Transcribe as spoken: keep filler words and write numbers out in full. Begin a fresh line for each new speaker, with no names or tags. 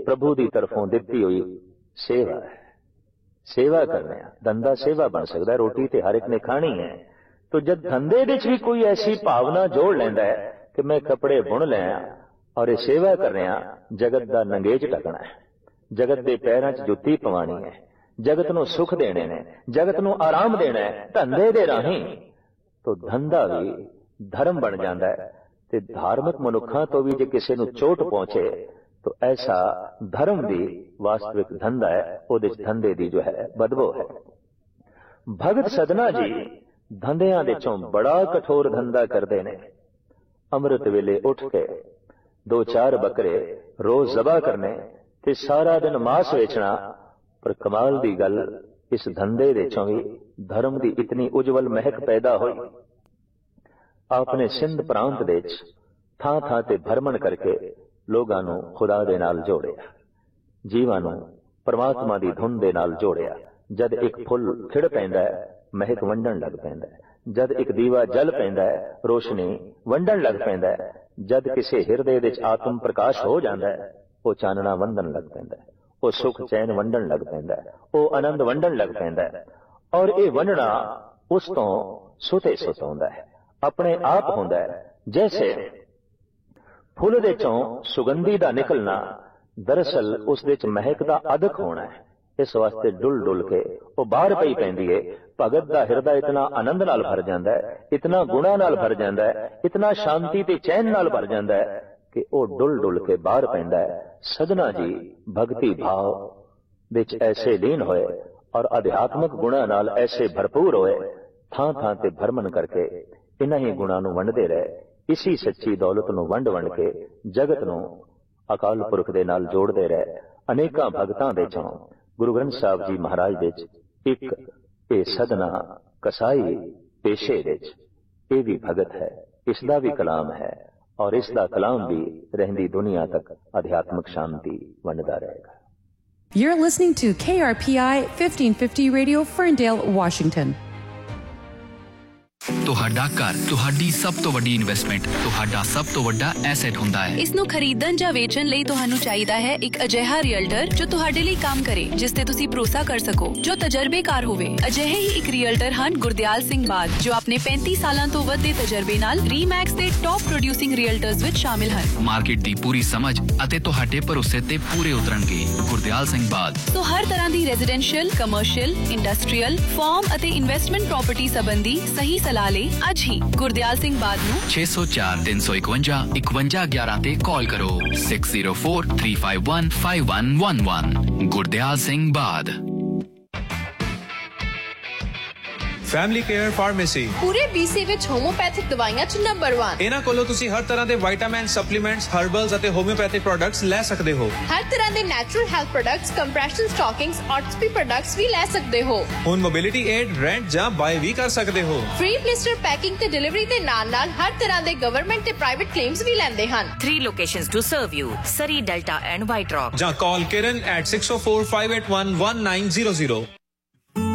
प्रभु की तरफों दिती हुई सेवा है। सेवा करने धंधा सेवा बन सकता है। रोटी तो हर एक ने खानी है, तो जब धंधे विच भी कोई ऐसी भावना जोड़ लेंदा है कि मैं कपड़े बुन लिया और ये सेवा कर रहा, जगत का नंगेज ढकना है, जगत के पैरों च जुत्ती पवानी है, जगत नूं सुख देने ने, जगत नूं आराम देना है धंधे दे राहीं, तो धंधा भी धर्म बन जाता है। ते धार्मिक मनुखा तो भी जे किसी नूं चोट पहुंचे तो ऐसा धर्म भी वास्तविक धंधा है, उहदे च धंधे दी जो है बदबू है। भगत सदना जी धंधियां दे चों बड़ा कठोर धंधा करते ने। अमृत वेले उठ के दो चार बकरे रोज जबा करने ते सारा दिन मांस बेचना। पर कमाल दी गल, इस धंधे दे चों भी धर्म दी इतनी उज्जवल महक पैदा हुई। आपने सिंध प्रांत दे थां थां ते भ्रमण करके लोगां नूं खुदा दे नाल जोड़िया, जीवां नूं परमात्मा दी धुन दे नाल जोड़िया। जद एक फुल खिड़ पैंदा है, महक वंडण लग पैंदा है। जद एक दीवा जल पैंदा है, रोशनी वंडण लग पैंदा है। जद किसी हिरदे विच आत्म प्रकाश हो जाता है, वो चानना वंडण लग पैंदा है, वो सुख चैन वंडण लग पैंदा है, वो आनंद वंडण लग पैंदा है। और ये वंडना उस तो सुते सुत होंदा है, अपने आप होंदा है। जैसे फुल दे चों सुगंधी दा निकलना, दरअसल उस दे च महक दा अदक होना है। इस वास्ते डुल डुल के वो बाहर पई पैंदी है। भगत दा हिरदा इतना आनंद नाल भर जांदा है, इतना गुणा नाल भर जांदा है, इतना शांति ते चैन नाल भर जांदा है कि वो डुल डुल के बाहर पैंदा है। सदना जी भगती भाव विच ऐसे लीन होए और अध्यात्मक गुणा नाल ऐसे भरपूर होए, थां थां ते भ्रमण करके इन्हां ही गुणां नूं वंडदे रहे। इसी सच्ची दौलत नूं वंड वंड के जगत नूं अकाल पुरख दे नाल जोड़दे रहे। अनेकां भगतां दे चों गुरु ग्रंथ साहब जी महाराज दे एक ये सदना कसाई पेशे विच ये भी भगत है, इसदा भी कलाम है और इसदा कलाम भी रहंदी दुनिया तक आध्यात्मिक शांति वंडदा रहेगा।
You're listening to K R P I fifteen fifty Radio, Ferndale, Washington.
ਤੁਹਾਡਾ ਘਰ ਤੁਹਾਡੀ ਸਭ ਤੋਂ ਵੱਡੀ ਇਨਵੈਸਟਮੈਂਟ, ਤੁਹਾਡਾ ਸਭ ਤੋਂ ਵੱਡਾ ਐਸੈਟ ਹੁੰਦਾ ਹੈ।
ਇਸ ਨੂੰ ਖਰੀਦਣ ਜਾਂ ਵੇਚਣ ਲਈ ਤੁਹਾਨੂੰ ਚਾਹੀਦਾ ਹੈ ਇੱਕ ਅਜਿਹਾ ਰੀਅਲਟਰ ਜੋ ਤੁਹਾਡੇ ਲਈ ਕੰਮ ਕਰੇ, ਜਿਸ ਤੇ ਤੁਸੀਂ ਭਰੋਸਾ ਕਰ ਸਕੋ, ਜੋ ਤਜਰਬੇਕਾਰ ਹੋਵੇ। ਅਜਿਹੇ ਹੀ ਇੱਕ ਰੀਅਲਟਰ ਹਨ ਗੁਰਦਿਆਲ ਸਿੰਘ ਬਾਦ, ਜੋ ਆਪਣੇ ਪੈਂਤੀ ਸਾਲਾਂ ਤੋਂ ਵੱਧ ਦੇ ਤਜਰਬੇ ਨਾਲ ਰੀਮੈਕਸ ਦੇ ਟੌਪ ਪ੍ਰੋਡਿਊਸਿੰਗ ਰੀਅਲਟਰਸ ਵਿੱਚ ਸ਼ਾਮਿਲ ਹਨ।
ਮਾਰਕੀਟ ਦੀ ਪੂਰੀ ਸਮਝ ਅਤੇ ਤੁਹਾਡੇ ਭਰੋਸੇ ਤੇ ਪੂਰੇ ਉਤਰਨਗੇ। ਗੁਰਦਿਆਲ ਸਿੰਘ ਬਾਦ
ਸੋ ਹਰ ਤਰ੍ਹਾਂ ਦੀ ਰੈਜ਼ੀਡੈਂਸ਼ੀਅਲ, ਕਮਰਸ਼ੀਅਲ, ਇੰਡਸਟਰੀਅਲ, ਫਾਰਮ ਅਤੇ ਇਨਵੈਸਟਮੈਂਟ ਪ੍ਰਾਪਰਟੀ ਸੰਬੰਧੀ ਸਹੀ ਸਲਾਹ ਲਈ ਅੱਜ ਹੀ ਗੁਰਦਿਆਲ ਸਿੰਘ ਬਾਦ ਨੂੰ
ਛੇ ਸੌ ਚਾਰ ਤਿੰਨ ਸੌ ਇਕਵੰਜਾ ਇਕਵੰਜਾ ਗਿਆਰਾਂ ਤੇ ਕਾਲ ਕਰੋ। Six zero four three five one five one one one. Gurdial Singh ਬਾਦ।
ਫੈਮਿਲੀ ਕੇਅਰ ਫਾਰਮੇਸੀ
ਪੂਰੇ ਬੀਸੀ ਵਿੱਚ ਹੋਮੋਪੈਥਿਕ ਦਵਾਈਆਂ ਚ ਨੰਬਰ ਇੱਕ।
ਇਹਨਾਂ ਕੋਲੋਂ ਤੁਸੀਂ ਹਰ ਤਰ੍ਹਾਂ ਦੇ ਵਿਟਾਮਿਨ, ਸਪਲੀਮੈਂਟਸ, ਹਰਬਲਸ ਅਤੇ ਹੋਮਿਓਪੈਥਿਕ ਪ੍ਰੋਡਕਟਸ ਲੈ ਸਕਦੇ ਹੋ।
ਹਰ ਤਰ੍ਹਾਂ ਦੇ natural health products, compression ਸਟਾਕਿੰਗਸ, ਆਰਥੋਪੀ products ਵੀ ਲੈ ਸਕਦੇ ਹੋ।
ਹੁਣ ਮੋਬਿਲਿਟੀ ਏਡ, ਰੈਂਟ ਜਾਂ ਬਾਏ ਵੀ ਕਰ ਸਕਦੇ ਹੋ।
ਫ੍ਰੀ ਬਲਿਸਟਰ ਪੈਕਿੰਗ ਤੇ ਡਿਲੀਵਰੀ ਦੇ ਨਾਲ ਨਾਲ ਹਰ ਤਰ੍ਹਾਂ ਦੇ ਗਵਰਨਮੈਂਟ ਤੇ ਪ੍ਰਾਈਵੇਟ ਕਲੇਮਸ ਵੀ ਲੈਂਦੇ ਹਨ।
Three locations to serve you: Surrey, Delta and White Rock.
ਜਾਂ ਕਾਲ ਕਿਰਨ at six oh four five eight one one nine zero zero.